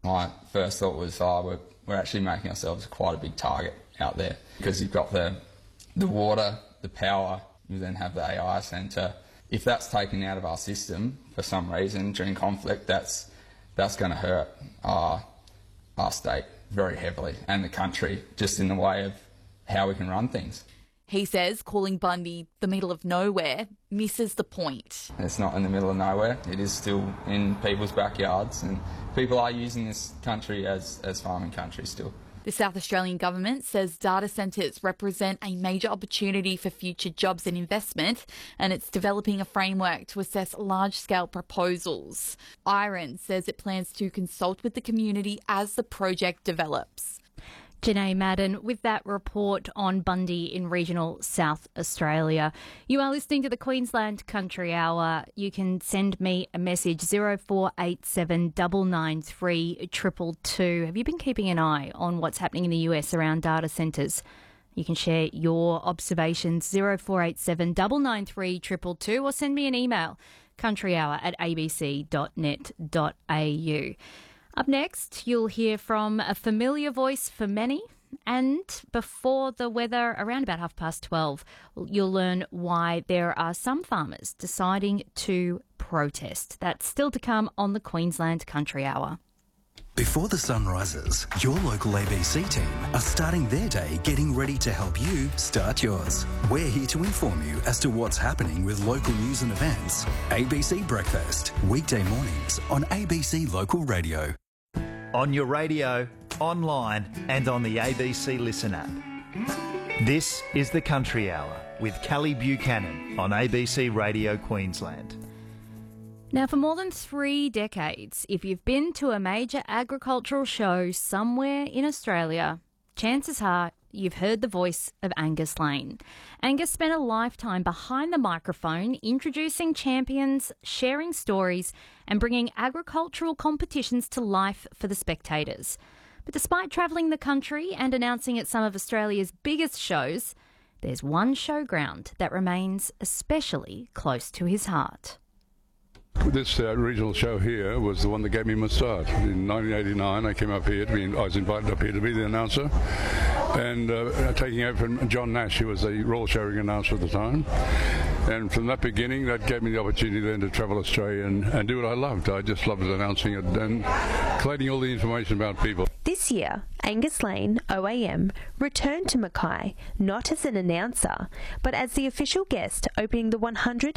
My first thought was, we're actually making ourselves quite a big target out there, because you've got the water, the power, you then have the AI centre. If that's taken out of our system for some reason during conflict, that's going to hurt our state very heavily, and the country, just in the way of how we can run things. He says calling Bundy the middle of nowhere misses the point. It's not in the middle of nowhere. It is still in people's backyards, and people are using this country as farming country still. The South Australian government says data centres represent a major opportunity for future jobs and investment, and it's developing a framework to assess large-scale proposals. Iron says it plans to consult with the community as the project develops. Janae Madden with that report on Bundy in regional South Australia. You are listening to the Queensland Country Hour. You can send me a message, 0487 993 222. Have you been keeping an eye on what's happening in the US around data centres? You can share your observations, 0487 993 222, or send me an email, countryhour@abc.net.au. Up next, you'll hear from a familiar voice for many, and before the weather, around about 12:30, you'll learn why there are some farmers deciding to protest. That's still to come on the Queensland Country Hour. Before the sun rises, your local ABC team are starting their day getting ready to help you start yours. We're here to inform you as to what's happening with local news and events. ABC Breakfast, weekday mornings on ABC Local Radio. On your radio, online and on the ABC Listen app. This is the Country Hour with Kelly Buchanan on ABC Radio Queensland. Now, for more than 3 decades, if you've been to a major agricultural show somewhere in Australia, chances are you've heard the voice of Angus Lane. Angus spent a lifetime behind the microphone, introducing champions, sharing stories, and bringing agricultural competitions to life for the spectators. But despite travelling the country and announcing at some of Australia's biggest shows, there's one showground that remains especially close to his heart. This regional show here was the one that gave me my start. In 1989, I came up here I was invited up here to be the announcer, and taking over from John Nash, who was the Royal Showing announcer at the time. And from that beginning, that gave me the opportunity then to travel Australia and do what I loved. I just loved announcing it and collating all the information about people. This year, Angus Lane, OAM, returned to Mackay, not as an announcer, but as the official guest opening the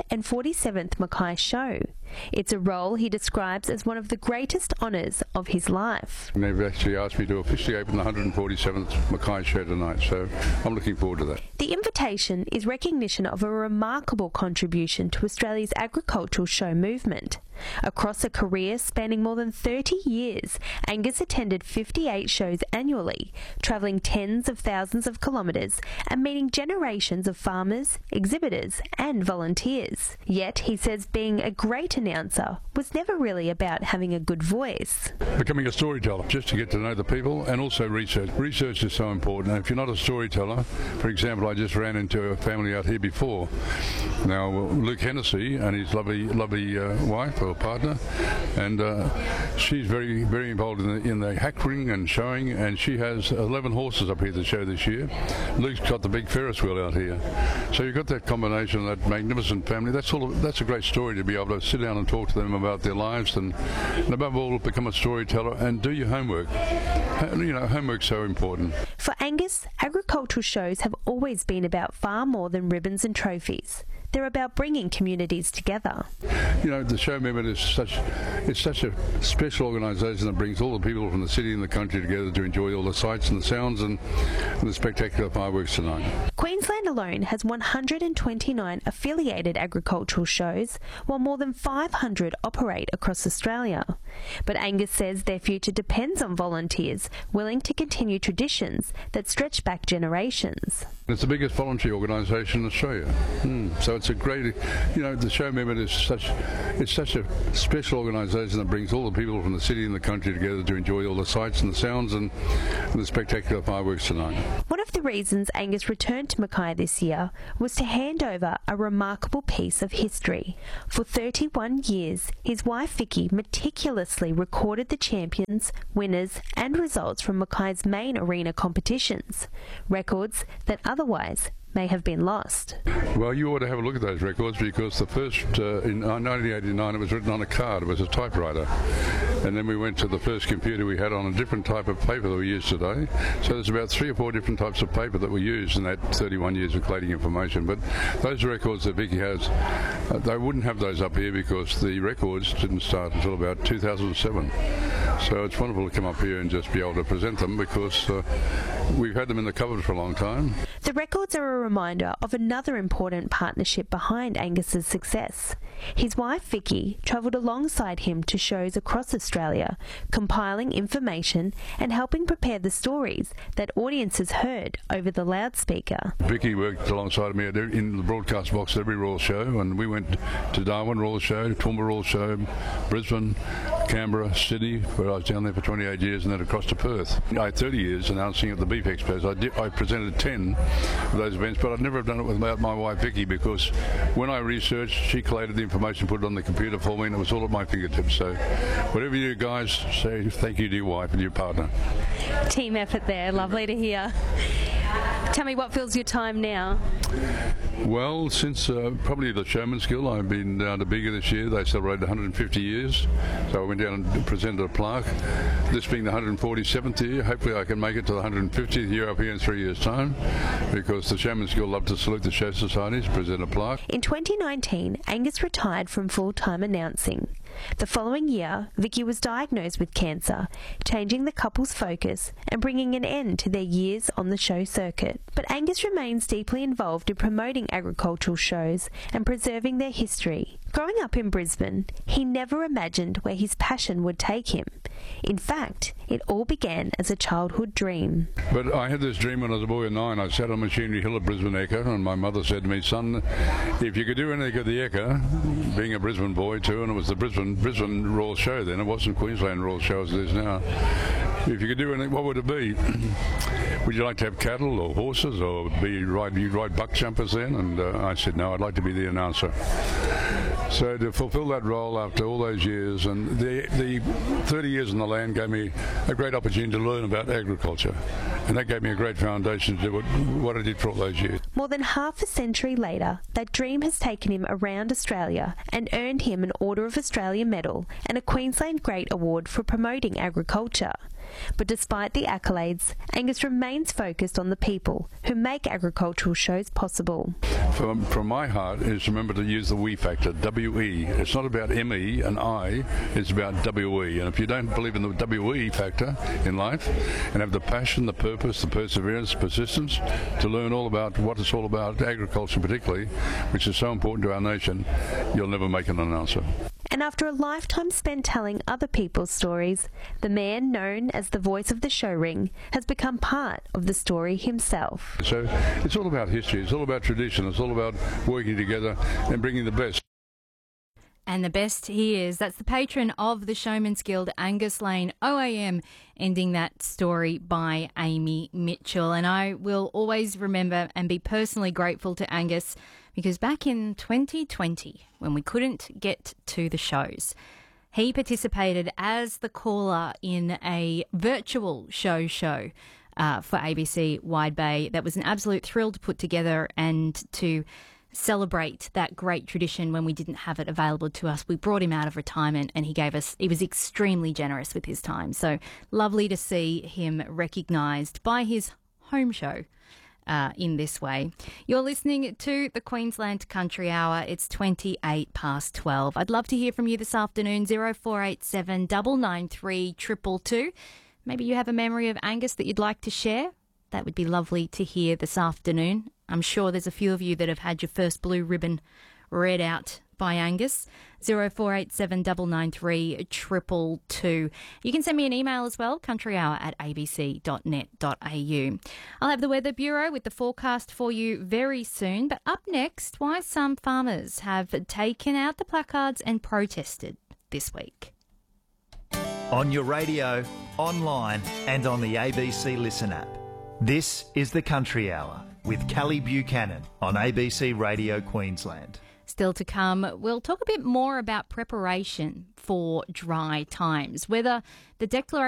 147th Mackay show. It's a role he describes as one of the greatest honours of his life. And they've actually asked me to officially open the 147th Mackay show tonight, so I'm looking forward to that. The invitation is recognition of a remarkable contribution to Australia's agricultural show movement. Across a career spanning more than 30 years, Angus attended 58 shows annually, travelling tens of thousands of kilometres and meeting generations of farmers, exhibitors and volunteers. Yet, he says being a great announcer was never really about having a good voice. Becoming a storyteller, just to get to know the people, and also research. Research is so important. And if you're not a storyteller, for example, I just ran into a family out here before. Now, Luke Hennessy and his lovely wife or partner, and she's very, very involved in the hackering and showing, and she has 11 horses up here to show this year. Luke's got the big Ferris wheel out here. So you've got that combination of that magnificent family. That's a great story to be able to sit down and talk to them about their lives, and above all, become a storyteller and do your homework. You know, homework's so important. For Angus, agricultural shows have always been about far more than ribbons and trophies. They're about bringing communities together. You know, the show movement is such a special organisation that brings all the people from the city and the country together to enjoy all the sights and the sounds and the spectacular fireworks tonight. Queensland alone has 129 affiliated agricultural shows, while more than 500 operate across Australia. But Angus says their future depends on volunteers willing to continue traditions that stretch back generations. It's the biggest voluntary organisation in Australia, so it's a great, the show movement is such a special organisation that brings all the people from the city and the country together to enjoy all the sights and the sounds and the spectacular fireworks tonight. One of the reasons Angus returned to Mackay this year was to hand over a remarkable piece of history. For 31 years, his wife Vicky meticulously recorded the champions, winners and results from Mackay's main arena competitions, records that otherwise may have been lost. Well, you ought to have a look at those records, because the first, in 1989, it was written on a card. It was a typewriter. And then we went to the first computer we had on a different type of paper that we use today. So there's about 3 or 4 different types of paper that we used in that 31 years of collating information. But those records that Vicky has, they wouldn't have those up here because the records didn't start until about 2007. So it's wonderful to come up here and just be able to present them, because we've had them in the cupboard for a long time. The records are a reminder of another important partnership behind Angus's success. His wife Vicky travelled alongside him to shows across Australia, compiling information and helping prepare the stories that audiences heard over the loudspeaker. Vicky worked alongside me in the broadcast box at every Royal Show, and we went to Darwin Royal Show, Toowoomba Royal Show, Brisbane, Canberra, Sydney, where I was down there for 28 years, and then across to Perth. I had 30 years announcing at the Beef Expos. I presented 10 of those events, but I'd never have done it without my wife Vicky, because when I researched, she collated the information, put it on the computer for me, and it was all at my fingertips. So whatever you guys say, thank you to your wife and your partner. Team effort there, lovely to hear. Tell me, what fills your time now? Well, since probably the Showman's Guild, I've been down to Bega this year. They celebrated 150 years, so I went down and presented a plaque. This being the 147th year, hopefully I can make it to the 150th year up here in 3 years' time, because the Showman's Guild love to salute the show societies, present a plaque. In 2019, Angus retired from full-time announcing. The following year, Vicky was diagnosed with cancer, changing the couple's focus and bringing an end to their years on the show circuit. But Angus remains deeply involved in promoting agricultural shows and preserving their history. Growing up in Brisbane, he never imagined where his passion would take him. In fact, it all began as a childhood dream. But I had this dream when I was a boy of 9. I sat on Machinery Hill at Brisbane Ekka, and my mother said to me, "Son, if you could do anything at the Ekka," being a Brisbane boy too, and it was the Brisbane Royal Show then, it wasn't Queensland Royal Show as it is now. If you could do anything, what would it be? Would you like to have cattle or horses, or you'd ride buck jumpers then? And I said, no, I'd like to be the announcer. So to fulfil that role after all those years, and the 30 years in the land gave me a great opportunity to learn about agriculture, and that gave me a great foundation to do what I did for all those years. More than half a century later, that dream has taken him around Australia and earned him an Order of Australia Medal and a Queensland Great Award for promoting agriculture. But despite the accolades, Angus remains focused on the people who make agricultural shows possible. From my heart is remember to use the we factor, W-E. It's not about M-E and I, it's about W-E. And if you don't believe in the W-E factor in life and have the passion, the purpose, the perseverance, persistence to learn all about what it's all about, agriculture particularly, which is so important to our nation, you'll never make an announcer. And after a lifetime spent telling other people's stories, the man known as the voice of the show ring has become part of the story himself. So it's all about history, it's all about tradition, it's all about working together and bringing the best. And the best he is. That's the patron of the Showman's Guild, Angus Lane, OAM, ending that story by Amy Mitchell. And I will always remember and be personally grateful to Angus, because back in 2020, when we couldn't get to the shows, he participated as the caller in a virtual show for ABC Wide Bay. That was an absolute thrill to put together and to celebrate that great tradition when we didn't have it available to us. We brought him out of retirement and he was extremely generous with his time. So lovely to see him recognised by his home show in this way. You're listening to the Queensland Country Hour. It's 28 past 12. I'd love to hear from you this afternoon, 0487 993 222. Maybe you have a memory of Angus that you'd like to share. That would be lovely to hear this afternoon. I'm sure there's a few of you that have had your first blue ribbon read out by Angus. 0487 993 222. You can send me an email as well, countryhour@abc.net.au. I'll have the Weather Bureau with the forecast for you very soon. But up next, why some farmers have taken out the placards and protested this week. On your radio, online and on the ABC Listen app. This is the Country Hour with Callie Buchanan on ABC Radio Queensland. Still to come, we'll talk a bit more about preparation for dry times, whether the declaration